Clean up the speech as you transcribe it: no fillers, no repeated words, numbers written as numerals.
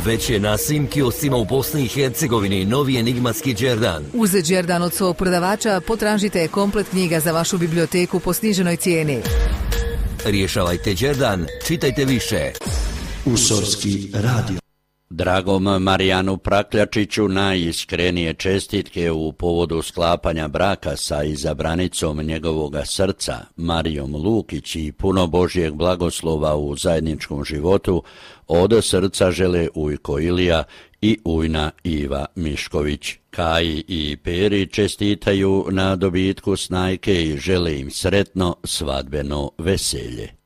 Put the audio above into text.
Već je na svim kioscima u Bosni i Hercegovini novi enigmatski Đerdan. Uz Đerdan od svog prodavača potražite komplet knjiga za vašu biblioteku po sniženoj cijeni. Rješavajte Đerdan, čitajte više. Usorski radio. Dragom Marijanu Prakljačiću najiskrenije čestitke u povodu sklapanja braka sa izabranicom njegovoga srca, Marijom Lukić, i puno Božjeg blagoslova u zajedničkom životu od srca žele Ujko Ilija i ujna Iva Mišković. Kaji i Peri čestitaju na dobitku snajke i žele im sretno svadbeno veselje.